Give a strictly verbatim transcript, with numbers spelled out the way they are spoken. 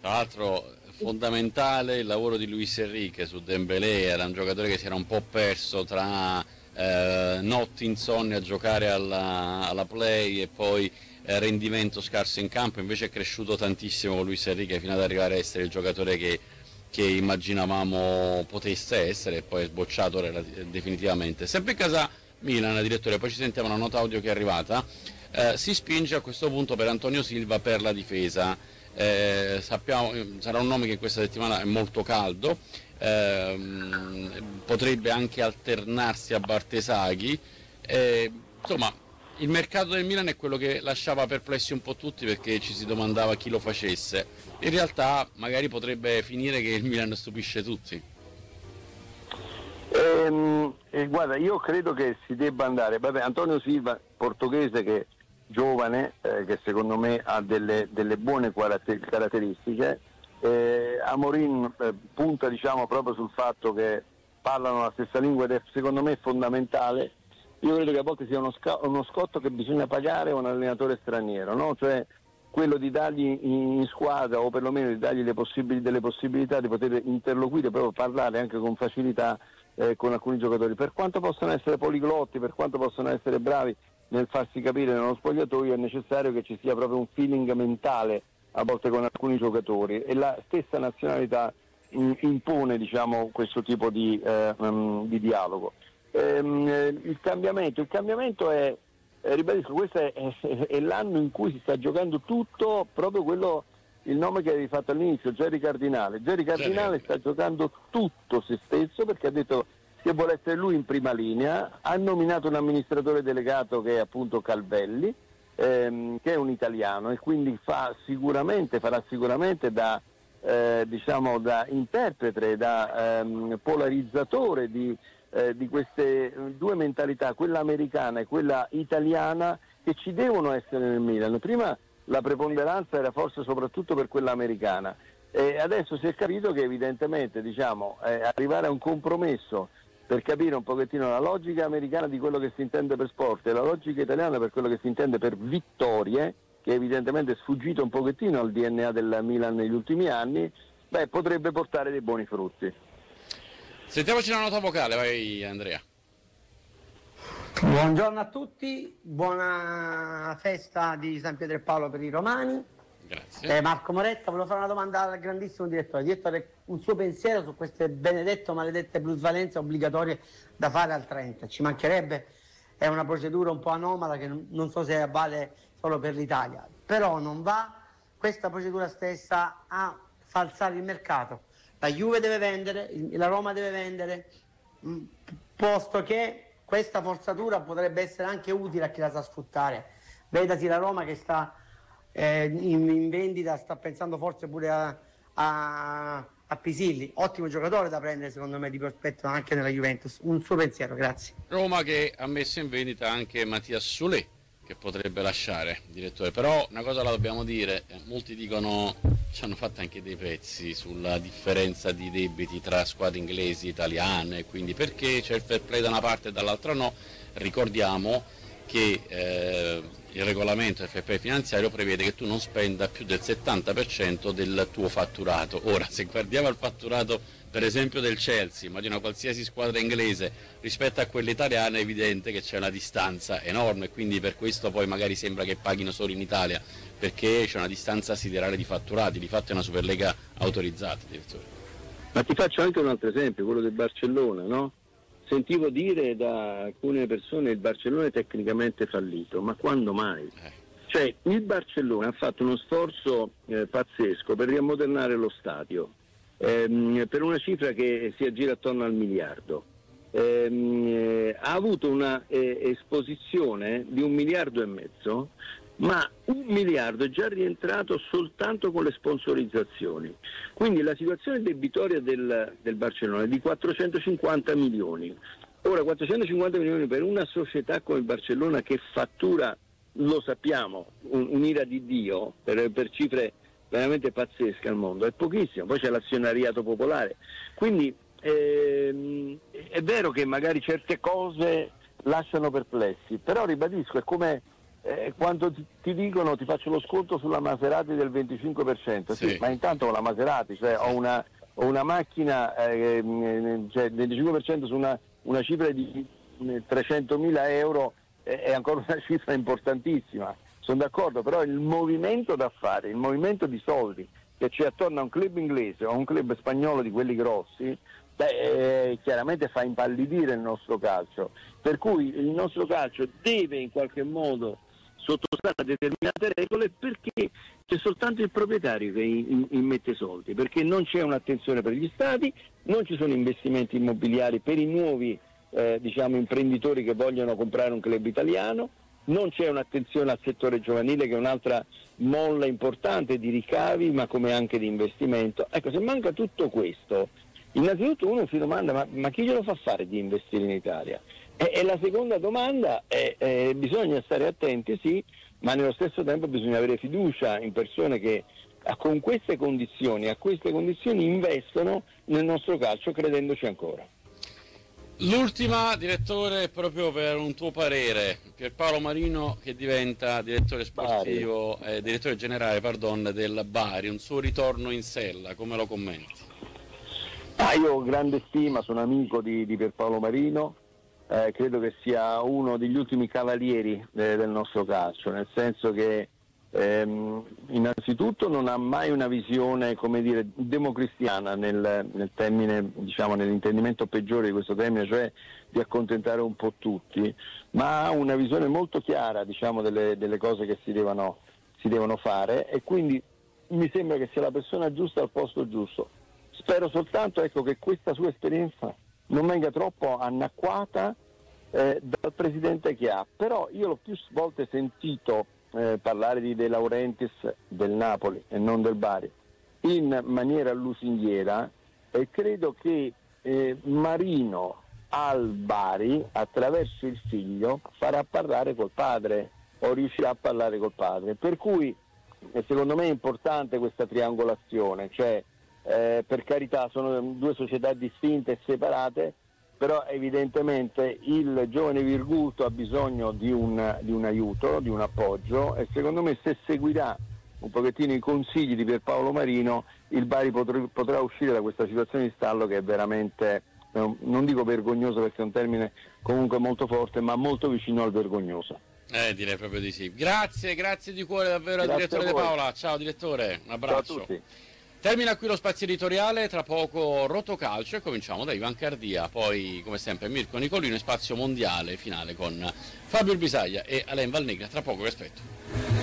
Tra l'altro fondamentale il lavoro di Luis Enrique su Dembélé, era un giocatore che si era un po' perso tra eh, notti insonni a giocare alla, alla play e poi eh, rendimento scarso in campo, invece è cresciuto tantissimo con Luis Enrique fino ad arrivare a essere il giocatore che, che immaginavamo potesse essere e poi è sbocciato definitivamente. Sempre in casa Milan, direttore, poi ci sentiamo una nota audio che è arrivata, eh, si spinge a questo punto per Antonio Silva per la difesa. Eh, sappiamo, sarà un nome che questa settimana è molto caldo, ehm, potrebbe anche alternarsi a Bartesaghi, eh, insomma il mercato del Milan è quello che lasciava perplessi un po' tutti perché ci si domandava chi lo facesse, in realtà magari potrebbe finire che il Milan stupisce tutti. Ehm, eh, guarda, io credo che si debba andare, vabbè, Antonio Silva, portoghese, che giovane, eh, che secondo me ha delle, delle buone caratteristiche. eh, Amorim eh, punta diciamo proprio sul fatto che parlano la stessa lingua ed è secondo me fondamentale. Io credo che a volte sia uno, sca- uno scotto che bisogna pagare a un allenatore straniero, no? Cioè quello di dargli in, in squadra, o perlomeno di dargli le possibili, delle possibilità di poter interloquire, proprio parlare anche con facilità eh, con alcuni giocatori, per quanto possano essere poliglotti, per quanto possano essere bravi nel farsi capire nello spogliatoio, è necessario che ci sia proprio un feeling mentale a volte con alcuni giocatori, e la stessa nazionalità in, impone diciamo questo tipo di, eh, um, di dialogo. Ehm, il cambiamento il cambiamento è, eh, ribadisco, questo è, è, è l'anno in cui si sta giocando tutto, proprio quello, il nome che avevi fatto all'inizio, Jerry Cardinale. Jerry Cardinale sta giocando tutto se stesso, perché ha detto che vuole essere lui in prima linea, ha nominato un amministratore delegato che è appunto Calvelli, ehm, che è un italiano, e quindi fa sicuramente, farà sicuramente da, eh, diciamo, da interprete, da ehm, polarizzatore di, eh, di queste due mentalità, quella americana e quella italiana, che ci devono essere nel Milan. Prima la preponderanza era forse soprattutto per quella americana, e adesso si è capito che evidentemente diciamo, eh, arrivare a un compromesso per capire un pochettino la logica americana di quello che si intende per sport e la logica italiana per quello che si intende per vittorie, che evidentemente è sfuggito un pochettino al D N A del Milan negli ultimi anni, beh, potrebbe portare dei buoni frutti. Sentiamoci una nota vocale, vai Andrea. Buongiorno a tutti, buona festa di San Pietro e Paolo per i romani. Grazie. Eh, Marco Moretta, volevo fare una domanda al grandissimo direttore. Direttore, un suo pensiero su queste benedetto maledette plusvalenze obbligatorie da fare al trenta? Ci mancherebbe, è una procedura un po' anomala che non so se vale solo per l'Italia, però non va questa procedura stessa a falsare il mercato. La Juve deve vendere, la Roma deve vendere, posto che questa forzatura potrebbe essere anche utile a chi la sa sfruttare. Vedasi la Roma che sta eh, in, in vendita, sta pensando forse pure a, a, a Pisilli, ottimo giocatore da prendere secondo me di prospetto anche nella Juventus. Un suo pensiero, grazie. Roma che ha messo in vendita anche Mattias Soulé, che potrebbe lasciare, direttore, però una cosa la dobbiamo dire, eh, molti dicono, ci hanno fatto anche dei pezzi sulla differenza di debiti tra squadre inglesi e italiane, quindi perché c'è il fair play da una parte e dall'altra no. Ricordiamo che eh, il regolamento del fair play finanziario prevede che tu non spenda più del settanta per cento del tuo fatturato. Ora, se guardiamo al fatturato per esempio del Chelsea, ma di una qualsiasi squadra inglese rispetto a quella italiana, è evidente che c'è una distanza enorme, quindi per questo poi magari sembra che paghino solo in Italia, perché c'è una distanza siderale di fatturati, di fatto è una Superlega autorizzata, direttore. Ma ti faccio anche un altro esempio, quello del Barcellona, no? Sentivo dire da alcune persone il Barcellona è tecnicamente fallito, ma quando mai? Eh. Cioè il Barcellona ha fatto uno sforzo eh, pazzesco per riammodernare lo stadio, ehm, per una cifra che si aggira attorno al miliardo. Ehm, eh, ha avuto una eh, esposizione di un miliardo e mezzo, ma un miliardo è già rientrato soltanto con le sponsorizzazioni. Quindi la situazione debitoria del, del Barcellona è di quattrocentocinquanta milioni. Ora, quattrocentocinquanta milioni per una società come il Barcellona, che fattura, lo sappiamo, un, un'ira di Dio, per, per cifre veramente pazzesche al mondo, è pochissimo. Poi c'è l'azionariato popolare. Quindi ehm, è vero che magari certe cose lasciano perplessi, però ribadisco, è come eh, quando ti, ti dicono ti faccio lo sconto sulla Maserati del venticinque per cento, sì, Sì. ma intanto ho la Maserati, cioè ho una, ho una macchina, eh, cioè venticinque per cento su una, una cifra di trecentomila euro è, è ancora una cifra importantissima, sono d'accordo, però il movimento da fare, il movimento di soldi che c'è attorno a un club inglese o a un club spagnolo di quelli grossi, beh, eh, chiaramente fa impallidire il nostro calcio, per cui il nostro calcio deve in qualche modo sottostare a determinate regole, perché c'è soltanto il proprietario che immette soldi, perché non c'è un'attenzione per gli stati, non ci sono investimenti immobiliari per i nuovi eh, diciamo imprenditori che vogliono comprare un club italiano, non c'è un'attenzione al settore giovanile che è un'altra molla importante di ricavi ma come anche di investimento. Ecco, se manca tutto questo, innanzitutto uno si domanda ma, ma chi glielo fa fare di investire in Italia? E, e la seconda domanda è, è bisogna stare attenti, sì, ma nello stesso tempo bisogna avere fiducia in persone che con queste condizioni, a queste condizioni investono nel nostro calcio credendoci ancora. L'ultima, direttore, proprio per un tuo parere, Pierpaolo Marino che diventa direttore sportivo, eh, direttore generale pardon, del Bari, un suo ritorno in sella, come lo commenti? Ah, io ho grande stima, sono amico di, di Pierpaolo Marino, eh, credo che sia uno degli ultimi cavalieri eh, del nostro calcio, nel senso che ehm, innanzitutto non ha mai una visione, come dire, democristiana nel, nel termine, diciamo nell'intendimento peggiore di questo termine, cioè di accontentare un po' tutti, ma ha una visione molto chiara, diciamo, delle, delle cose che si devono, si devono fare, e quindi mi sembra che sia la persona giusta al posto giusto. Spero soltanto, ecco, che questa sua esperienza non venga troppo annacquata eh, dal presidente che ha, però io l'ho più volte sentito eh, parlare di De Laurentiis del Napoli e non del Bari in maniera lusinghiera, e credo che eh, Marino al Bari attraverso il figlio farà parlare col padre o riuscirà a parlare col padre, per cui eh, secondo me è importante questa triangolazione, cioè Eh, per carità sono due società distinte e separate, però evidentemente il giovane Virguto ha bisogno di un, di un aiuto, di un appoggio, e secondo me se seguirà un pochettino i consigli di Pierpaolo Marino il Bari potrà, potrà uscire da questa situazione di stallo che è veramente, non dico vergognoso perché è un termine comunque molto forte, ma molto vicino al vergognoso. Eh, direi proprio di sì. Grazie, grazie di cuore davvero al Grazie direttore De Paola. Ciao direttore, un abbraccio. Ciao a tutti. Termina qui lo spazio editoriale, tra poco Rotocalcio e cominciamo da Ivan Cardia, poi come sempre Mirko Nicolino e spazio mondiale finale con Fabio Bisaglia e Alain Valnegra, tra poco vi aspetto.